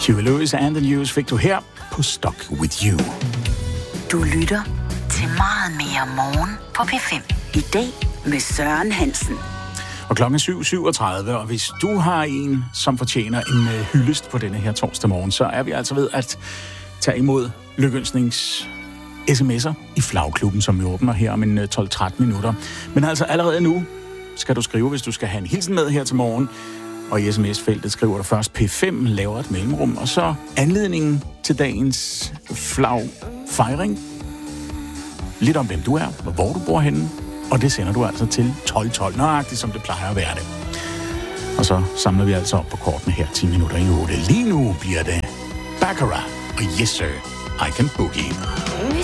Huey Lewis and the News fik du her på Stuck With You. Du lytter til Meget Mere Morgen på P5. I dag med Søren Hansen. Og klokken er 7:37, og hvis du har en, som fortjener en hyldest på denne her torsdag morgen, så er vi altså ved at tage imod lykønsknings-sms'er i Flagklubben, som vi åbner her om en 12-13 minutter. Men altså allerede nu skal du skrive, hvis du skal have en hilsen med her til morgen. Og i sms-feltet skriver du først P5, laver et mellemrum, og så anledningen til dagens flagfejring. Lidt om, hvem du er, og hvor du bor henne. Og det sender du altså til 12.12, nøjagtigt som det plejer at være det. Og så samler vi altså op på kortene her 10 minutter i 8. Lige nu bliver det Baccarat og Yes Sir, I Can Boogie.